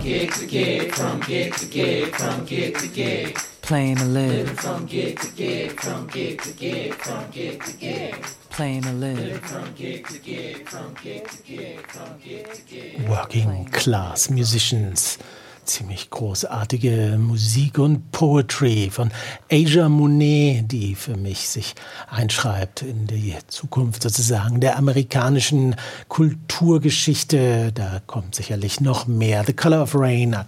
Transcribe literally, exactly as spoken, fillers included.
gig to gig, from gig to gig, from gig to gig. Playing a live. Living from gig to gig, from gig to gig, from gig to gig. Playing a live. Living from gig to gig, from gig to gig, from gig to gig. Working Class Musicians. Ziemlich großartige Musik und Poetry von Aja Monet, die für mich sich einschreibt in die Zukunft sozusagen der amerikanischen Kulturgeschichte. Da kommt sicherlich noch mehr. The Color of Rain,